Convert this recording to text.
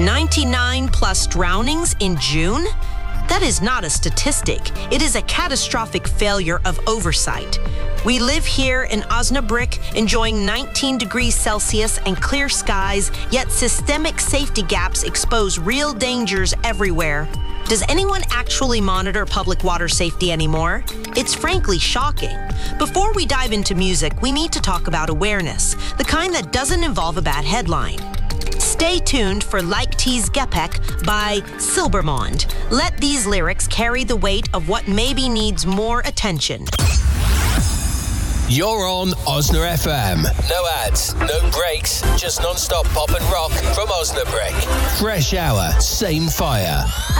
99 plus drownings in June? That is not a statistic. It is a catastrophic failure of oversight. We live here in Osnabrück, enjoying 19 degrees Celsius and clear skies, yet systemic safety gaps expose real dangers everywhere. Does anyone actually monitor public water safety anymore? It's frankly shocking. Before we dive into music, we need to talk about awareness, the kind that doesn't involve a bad headline. Stay tuned for Like Tees Gepäck by Silbermond. Let these lyrics carry the weight of what maybe needs more attention. You're on Osna FM. No ads, no breaks, just non-stop pop and rock from Osnabrück. Fresh hour, same fire.